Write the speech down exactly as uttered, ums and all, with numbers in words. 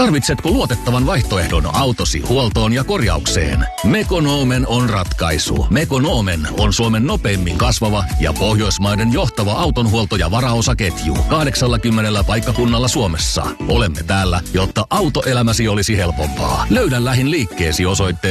Tarvitsetko luotettavan vaihtoehdon autosi huoltoon ja korjaukseen? Mekonomen on ratkaisu. Mekonomen on Suomen nopeimmin kasvava ja Pohjoismaiden johtava autonhuolto- ja varaosaketju. kahdeksallakymmenellä paikkakunnalla Suomessa. Olemme täällä, jotta autoelämäsi olisi helpompaa. Löydä lähin liikkeesi osoitteesta